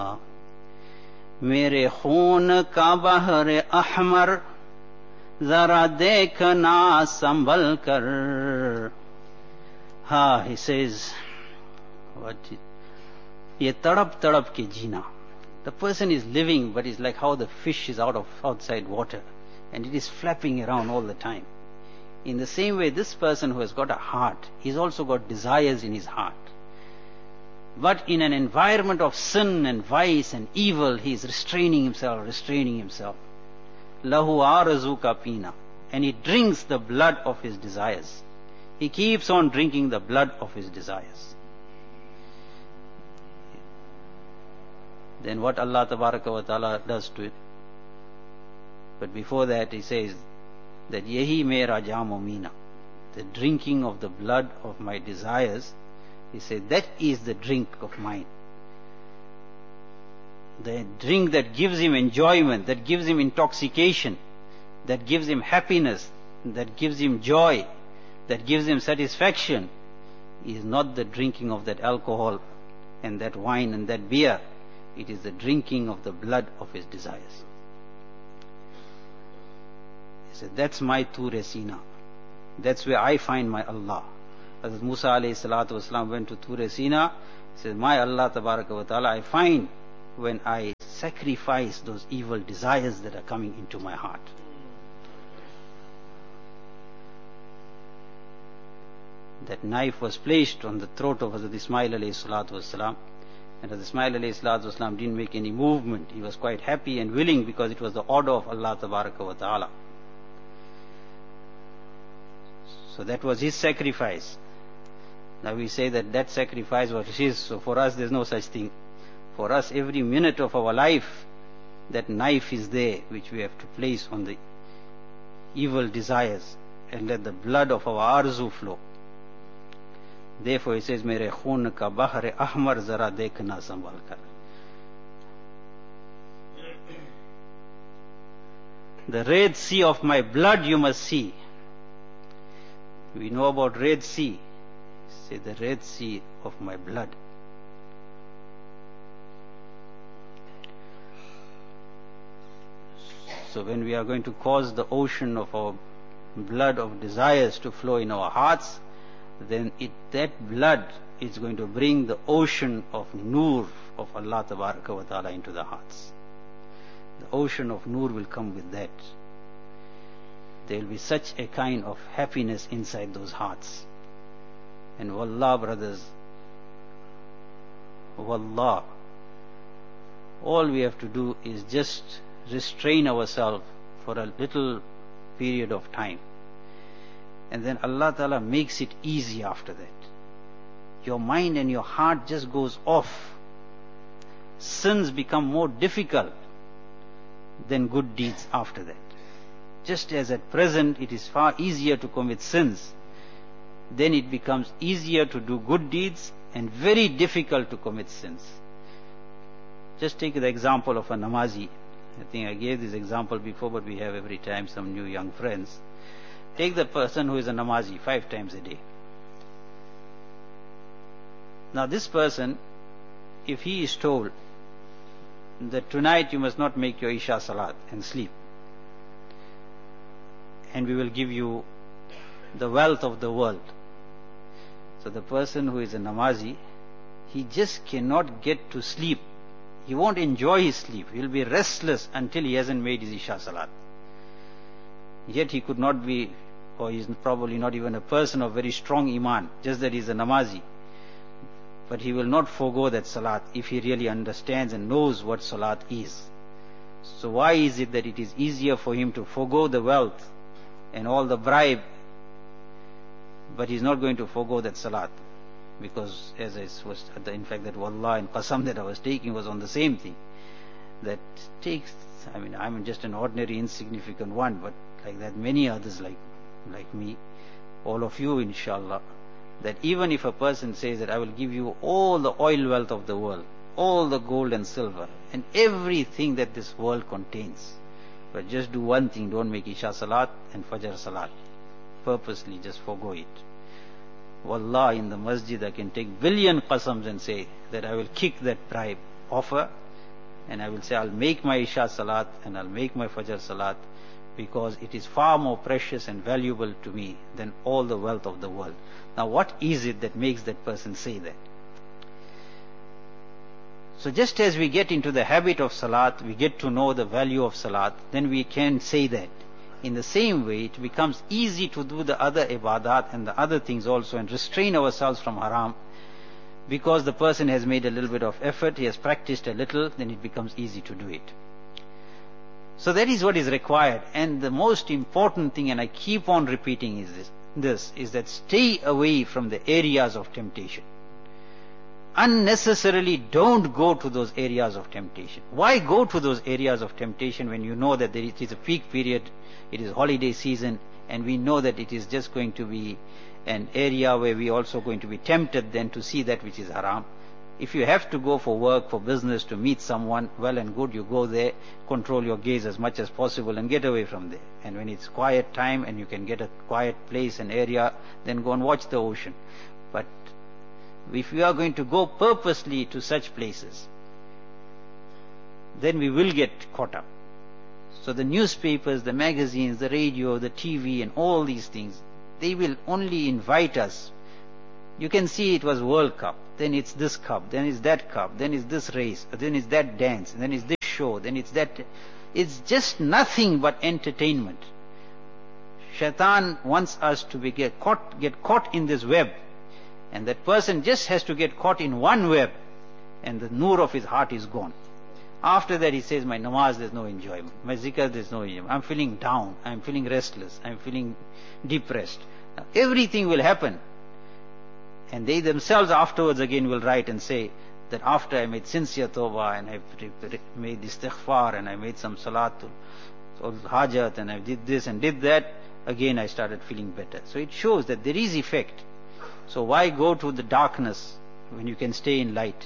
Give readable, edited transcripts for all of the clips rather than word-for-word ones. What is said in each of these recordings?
मेरे खून का बहर अहमर जरा देखना संभल कर. He says, ये तड़प तड़प के जीना. The person is living, but it's like how the fish is outside water, and it is flapping around all the time. In the same way, this person who has got a heart, he's also got desires in his heart. But in an environment of sin and vice and evil, he is restraining himself. Lahu arazu ka pina. And he drinks the blood of his desires. He keeps on drinking the blood of his desires. Then what Allah Tabaraka wa Ta'ala does to it? But before that he says that Yehi mera jamo meena, the drinking of the blood of my desires, he said that is the drink of mine. The drink that gives him enjoyment, that gives him intoxication, that gives him happiness, that gives him joy, that gives him satisfaction, is not the drinking of that alcohol and that wine and that beer. It is the drinking of the blood of his desires. He said, that's my Tur Sina. That's where I find my Allah. As Musa alayhi salatu wasalam went to Tur Sina, he said, my Allah Tabaraka wa Ta'ala I find when I sacrifice those evil desires that are coming into my heart. That knife was placed on the throat of Hazrat Ismail alayhi salatu wasalam, and Hazrat Ismail alayhi salatu wasalam didn't make any movement. He was quite happy and willing because it was the order of Allah Tabaraka wa Ta'ala. So that was his sacrifice. Now we say that sacrifice was his, so for us there's no such thing. For us, every minute of our life, that knife is there which we have to place on the evil desires and let the blood of our arzu flow. Therefore he says, Mere khoon ka bahar ahmar zara dekhna sambhal kar. The Red Sea of my blood you must see. We know about Red Sea. Say the Red Sea of my blood. So when we are going to cause the ocean of our blood of desires to flow in our hearts, then that blood is going to bring the ocean of Noor of Allah Tabaraka wa Ta'ala into the hearts. The ocean of Noor will come with that. There will be such a kind of happiness inside those hearts. And wallah, brothers, wallah, all we have to do is just restrain ourselves for a little period of time. And then Allah Ta'ala makes it easy after that. Your mind and your heart just goes off. Sins become more difficult than good deeds after that. Just as at present it is far easier to commit sins, then it becomes easier to do good deeds and very difficult to commit sins. Just take the example of a namazi. I think I gave this example before, but we have every time some new young friends. Take the person who is a namazi 5 times a day. Now this person, if he is told that tonight you must not make your Isha Salat and sleep, and we will give you the wealth of the world. So the person who is a namazi, he just cannot get to sleep. He won't enjoy his sleep. He will be restless until he hasn't made his Isha Salat. Yet he could not be, or he is probably not even a person of very strong iman, just that he is a namazi. But he will not forego that Salat if he really understands and knows what Salat is. So why is it that it is easier for him to forego the wealth and all the bribe, but he is not going to forego that Salat? Because as I was, in fact that wallah and qasam that I was taking was on the same thing. That takes, I'm just an ordinary insignificant one, but like that many others like me, all of you inshallah, that even if a person says that I will give you all the oil wealth of the world, all the gold and silver, and everything that this world contains, but just do one thing, don't make Isha Salat and Fajr Salat. Purposely just forego it. Wallah, in the masjid I can take billion qasams and say that I will kick that bribe offer, and I will say, I'll make my Isha Salat and I'll make my Fajr Salat, because it is far more precious and valuable to me than all the wealth of the world. Now what is it that makes that person say that? So just as we get into the habit of Salat, we get to know the value of Salat, then we can say that. In the same way, it becomes easy to do the other ibadat and the other things also, and restrain ourselves from haram, because the person has made a little bit of effort, he has practiced a little, then it becomes easy to do it. So that is what is required. And the most important thing, and I keep on repeating, is this is that stay away from the areas of temptation. Unnecessarily don't go to those areas of temptation. Why go to those areas of temptation when you know that it is a peak period, it is holiday season, and we know that it is just going to be an area where we are also going to be tempted then to see that which is haram. If you have to go for work, for business, to meet someone, well and good, you go there, control your gaze as much as possible and get away from there. And when it's quiet time and you can get a quiet place, an area, then go and watch the ocean. But if we are going to go purposely to such places, then we will get caught up. So the newspapers, the magazines, the radio, the TV and all these things, they will only invite us. You can see it was World Cup, then it's this cup, then it's that cup, then it's this race, then it's that dance, then it's this show, then it's that. It's just nothing but entertainment. Shaitan wants us to get caught in this web, and that person just has to get caught in one web, and the nur of his heart is gone. After that he says, my namaz, there's no enjoyment. My zikr, there's no enjoyment. I'm feeling down. I'm feeling restless. I'm feeling depressed. Now, everything will happen. And they themselves afterwards again will write and say that after I made sincere tawbah and I made istighfar and I made some salatul hajat and I did this and did that, again I started feeling better. So it shows that there is effect. So why go to the darkness when you can stay in light?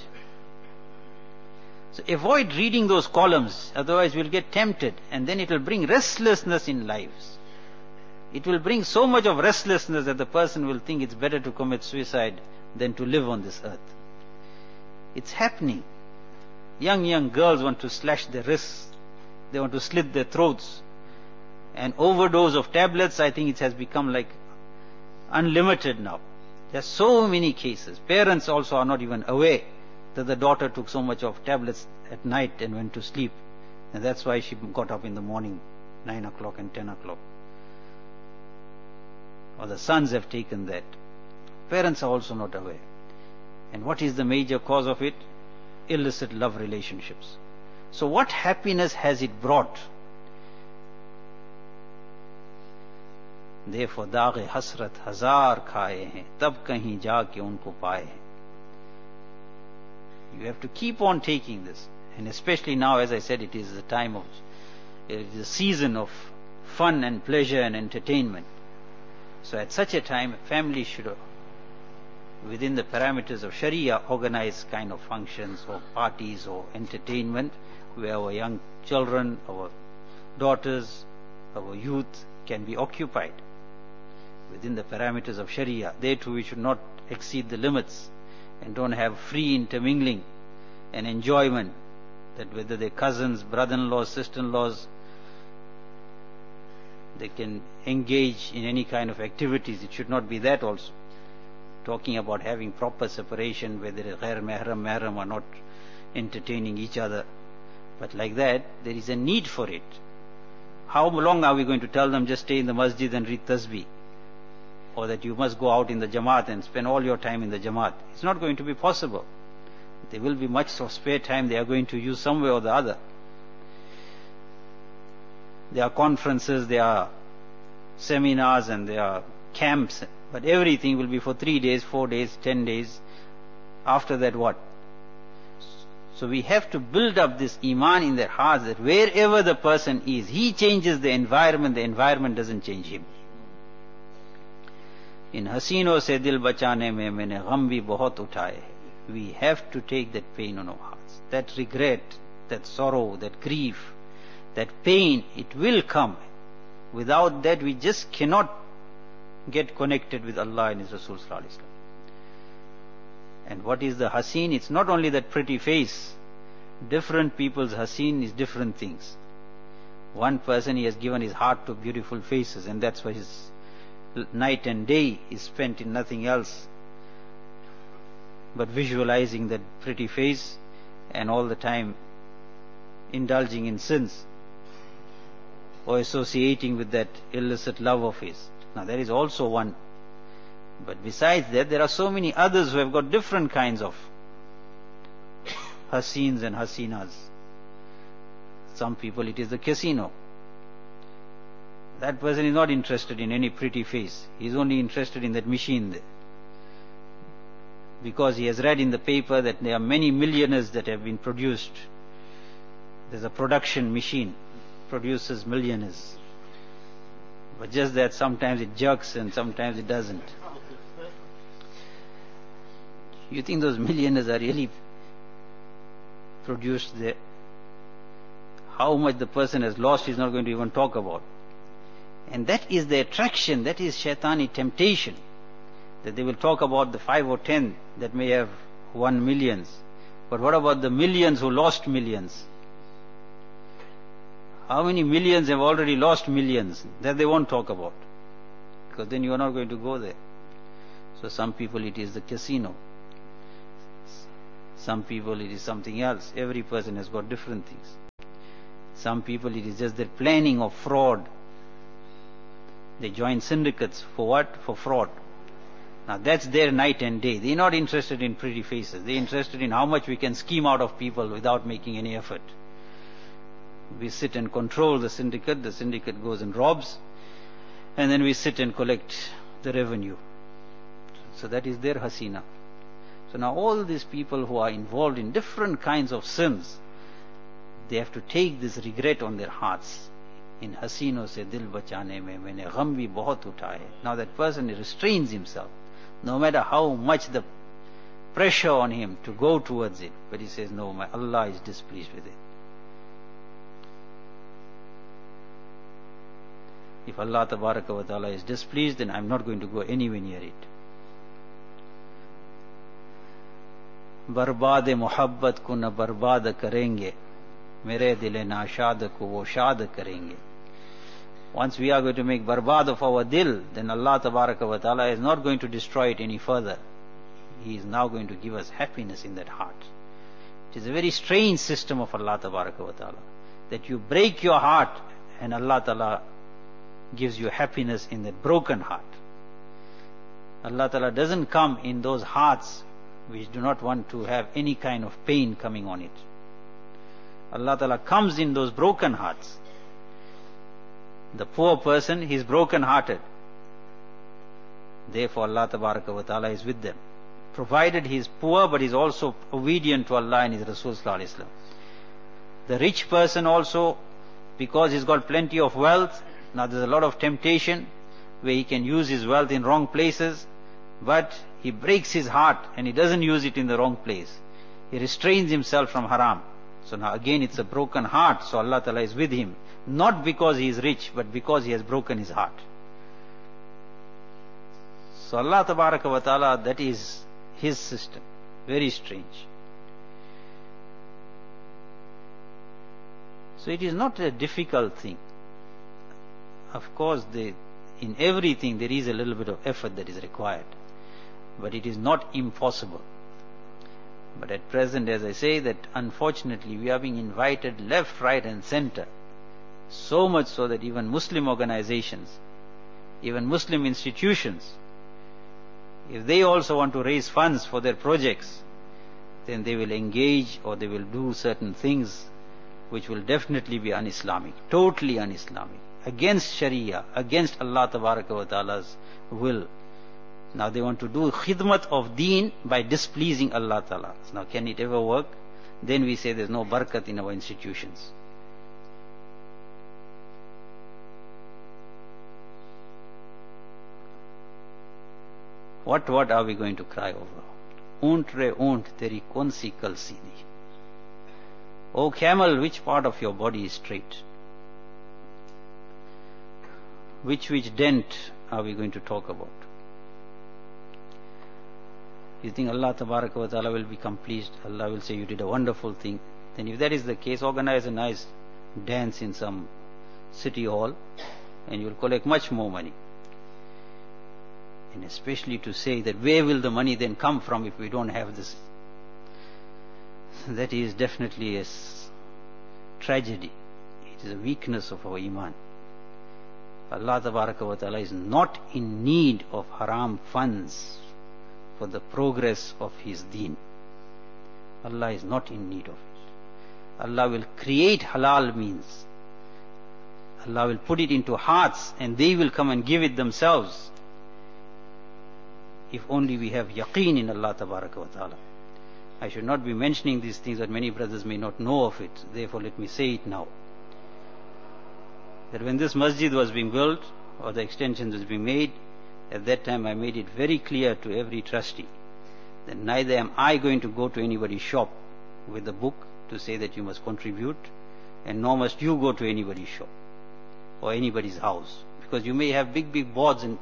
So avoid reading those columns, otherwise we'll get tempted, and then it will bring restlessness in lives. It will bring so much of restlessness that the person will think it's better to commit suicide than to live on this earth. It's happening. Young girls want to slash their wrists. They want to slit their throats. And overdose of tablets, I think it has become like unlimited now. There are so many cases. Parents also are not even aware that the daughter took so much of tablets at night and went to sleep. And that's why she got up in the morning, 9 o'clock and 10 o'clock. Or the sons have taken that. Parents are also not aware. And what is the major cause of it? Illicit love relationships. So what happiness has it brought? Therefore, daage hasrat hazar khaye hain, tab kahin jaake unko paaye hain. You have to keep on taking this. And especially now, as I said, it is a season of fun and pleasure and entertainment. So at such a time, a family should, within the parameters of Sharia, organize kind of functions or parties or entertainment where our young children, our daughters, our youth can be occupied within the parameters of Sharia. There too we should not exceed the limits and don't have free intermingling and enjoyment, that whether they're cousins, brother-in-laws, sister-in-laws, they can engage in any kind of activities. It should not be that also. Talking about having proper separation, whether ghair mahram are not entertaining each other. But like that, there is a need for it. How long are we going to tell them just stay in the masjid and read tasbih? Or that you must go out in the jamaat and spend all your time in the jamaat? It's not going to be possible. There will be much of spare time they are going to use some way or the other. There are conferences, there are seminars and there are camps, but everything will be for 3 days, 4 days, 10 days. After that what? So we have to build up this iman in their hearts that wherever the person is, he changes the environment doesn't change him. In Hasino se dil bachane mein maine gham bhi bahut uthaye. We have to take that pain on our hearts, that regret, that sorrow, that grief, that pain. It will come. Without that we just cannot get connected with Allah and His Rasul sallallahu alaihi wasallam. And what is the Haseen? It's not only that pretty face, Different people's Haseen is different things. One person, he has given his heart to beautiful faces, and that's why his night and day is spent in nothing else but visualizing that pretty face and all the time indulging in sins or associating with that illicit love of his. Now there is also one. But besides that, there are so many others who have got different kinds of Haseens and Haseenas. Some people, it is the casino. That person is not interested in any pretty face. He is only interested in that machine there. Because he has read in the paper that there are many millionaires that have been produced. There's a production machine, produces millionaires. But just that sometimes it jerks and sometimes it doesn't. You think those millionaires are really produced there? How much the person has lost, he's not going to even talk about. And that is the attraction, that is shaitani temptation. That they will talk about the 5 or 10 that may have won millions. But what about the millions who lost millions? How many millions have already lost millions? That they won't talk about. Because then you are not going to go there. So some people it is the casino. Some people it is something else. Every person has got different things. Some people it is just their planning of fraud. They join syndicates for what? For fraud. Now that's their night and day. They're not interested in pretty faces. They're interested in how much we can scheme out of people without making any effort. We sit and control the syndicate goes and robs, and then we sit and collect the revenue. So that is their Haseena. So now all these people who are involved in different kinds of sins, they have to take this regret on their hearts. In Haseenon se dil bachane mein maine gham bhi bahut uthaaye. Now that person restrains himself, no matter how much the pressure on him to go towards it, but he says, no, my Allah is displeased with it. If Allah Tabaraka wa Ta'ala is displeased, then I'm not going to go anywhere near it. बर्बाद मोहब्बत को न बर्बाद करेंगे, मेरे दिल नाशाद को वो शाद करेंगे. Once we are going to make barbad of our dil, then Allah Tabaraka wa Ta'ala is not going to destroy it any further. He is now going to give us happiness in that heart. It is a very strange system of Allah Tabaraka wa Ta'ala, that you break your heart and Allah Ta'ala gives you happiness in that broken heart. Allah Ta'ala doesn't come in those hearts which do not want to have any kind of pain coming on it. Allah Ta'ala comes in those broken hearts. The poor person, he is broken hearted. Therefore Allah Tabaraka wa Ta'ala is with them. Provided he is poor, but he is also obedient to Allah and His Rasul Sallallahu Alaihi Wasallam. The rich person also, because he's got plenty of wealth, now there's a lot of temptation where he can use his wealth in wrong places, but he breaks his heart and he doesn't use it in the wrong place. He restrains himself from haram. So now again it's a broken heart, so Allah Ta'ala is with him. Not because he is rich, but because he has broken his heart. So Allah Tabaraka wa Ta'ala, that is His system. Very strange. So it is not a difficult thing. Of course, in everything there is a little bit of effort that is required. But it is not impossible. But at present, as I say, that unfortunately we are being invited left, right and center. So much so that even Muslim organizations, even Muslim institutions, if they also want to raise funds for their projects, then they will engage or they will do certain things which will definitely be un-Islamic, totally un-Islamic, against Sharia, against Allah Tabaraka wa Ta'ala's will. Now they want to do khidmat of deen by displeasing Allah Ta'ala. Now can it ever work? Then we say there's no barakat in our institutions. What are we going to cry over? Oont re oont, teri kaun si kalsi nahi. O camel, which part of your body is straight? Which dent are we going to talk about? You think Allah Tabaraka wa Ta'ala will become pleased? Allah will say, you did a wonderful thing. Then if that is the case, organize a nice dance in some city hall and you will collect much more money. And especially to say that where will the money then come from if we don't have this? That is definitely a tragedy. It is a weakness of our iman. Allah Tabaraka wa Ta'ala is not in need of haram funds for the progress of His deen. Allah is not in need of it. Allah will create halal means. Allah will put it into hearts and they will come and give it themselves. If only we have yaqeen in Allah Tabaraka wa Ta'ala. I should not be mentioning these things that many brothers may not know of it. Therefore let me say it now. That when this masjid was being built or the extensions was being made, at that time I made it very clear to every trustee that neither am I going to go to anybody's shop with a book to say that you must contribute, and nor must you go to anybody's shop or anybody's house, because you may have big boards and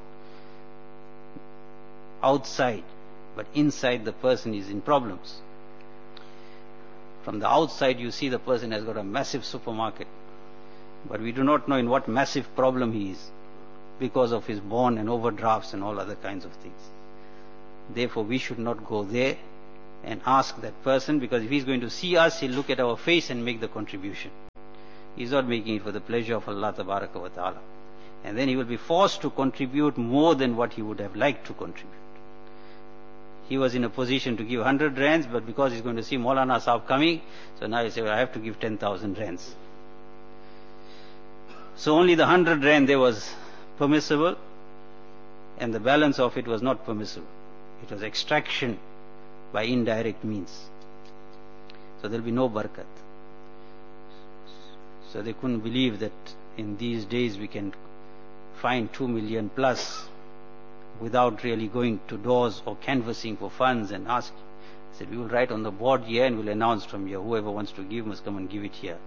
outside, but inside the person is in problems. From the outside you see the person has got a massive supermarket, but we do not know in what massive problem he is because of his bond and overdrafts and all other kinds of things. Therefore we should not go there and ask that person, because if he's going to see us, he'll look at our face and make the contribution. He's not making it for the pleasure of Allah Tabaraka wa Ta'ala. And then he will be forced to contribute more than what he would have liked to contribute. He was in a position to give 100 rands, but because he's going to see Maulana Sahib coming, so now he says, well, I have to give 10,000 rands. So only the 100 rand there was permissible, and the balance of it was not permissible. It was extraction by indirect means. So there will be no barakat. So they couldn't believe that in these days we can find 2 million plus without really going to doors or canvassing for funds and asking. I said, we will write on the board here and we'll announce from here, whoever wants to give must come and give it here.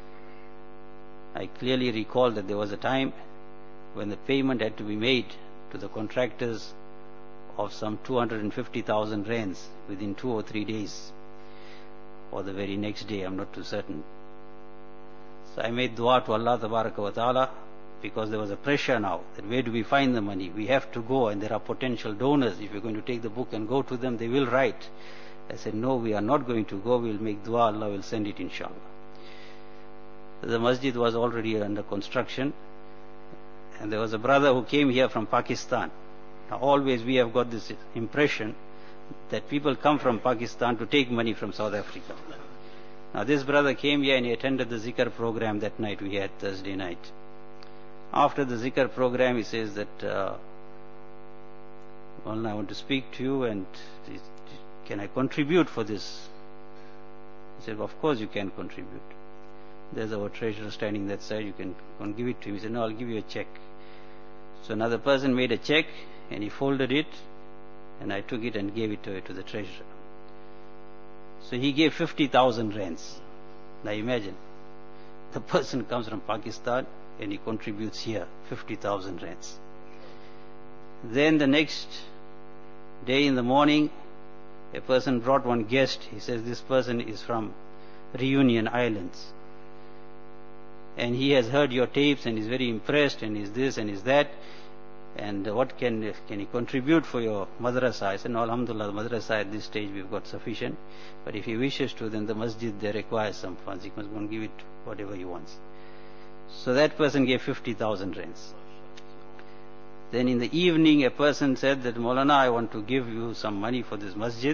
I clearly recall that there was a time when the payment had to be made to the contractors of some 250,000 rands within 2 or 3 days, or the very next day, I'm not too certain. So I made dua to Allah Tabaraka wa Ta'ala, because there was a pressure now that where do we find the money? We have to go, and there are potential donors. If you're going to take the book and go to them, they will write. I said, no, we are not going to go. We'll make dua. Allah will send it, inshallah. The masjid was already under construction, and there was a brother who came here from Pakistan. Now always we have got this impression that people come from Pakistan to take money from South Africa. Now this brother came here and he attended the zikr program that night we had, Thursday night. After the zikr program, he says that, well, I want to speak to you, and can I contribute for this? He said, of course you can contribute. There's our treasurer standing that side, you can give it to him. He said, no, I'll give you a check. So another person made a check and he folded it, and I took it and gave it to the treasurer. So he gave 50,000 rands. Now imagine, the person comes from Pakistan and he contributes here 50,000 rands. Then the next day in the morning, a person brought one guest. He says this person is from Reunion Islands, and he has heard your tapes and is very impressed and is this and is that, and what can he contribute for your madrasa? I said, no, alhamdulillah, the madrasa at this stage we've got sufficient, but if he wishes to, then the masjid there requires some funds. He must go and give it whatever he wants. So that person gave 50,000 rands. Then in the evening a person said that, Maulana, I want to give you some money for this masjid,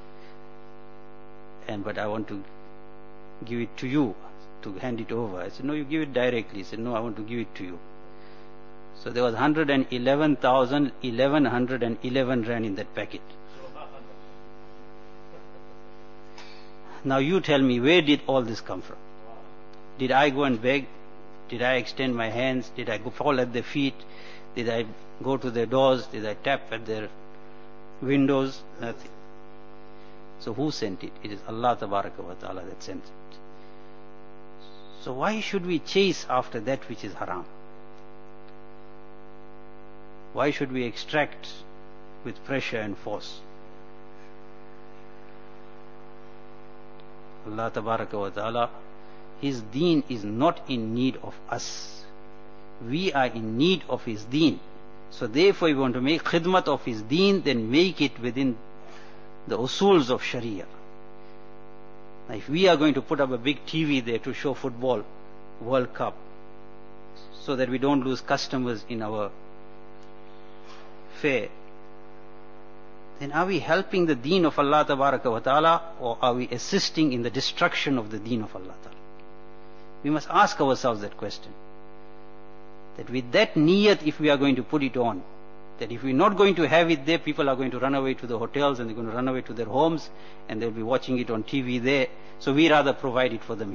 but I want to give it to you, to hand it over. I said, no, you give it directly. He said, no, I want to give it to you. So there was 111,1111 rand in that packet. Now you tell me, where did all this come from? Did I go and beg? Did I extend my hands? Did I go fall at their feet? Did I go to their doors? Did I tap at their windows? Nothing. So who sent it? It is Allah Tabaraka wa Ta'ala that sent it. So why should we chase after that which is haram? Why should we extract with pressure and force? Allah Tabaraka wa Ta'ala, His deen is not in need of us. We are in need of His deen. So therefore, if you want to make khidmat of His deen, then make it within the usuls of Sharia. Now, if we are going to put up a big TV there to show football, World Cup, so that we don't lose customers in our fair, then are we helping the deen of Allah Tabaraka wa Ta'ala, or are we assisting in the destruction of the deen of Allah Ta'ala? We must ask ourselves that question. That with that niyat, if we are going to put it on, that if we're not going to have it there, people are going to run away to the hotels and they're going to run away to their homes and they'll be watching it on TV there. So we rather provide it for them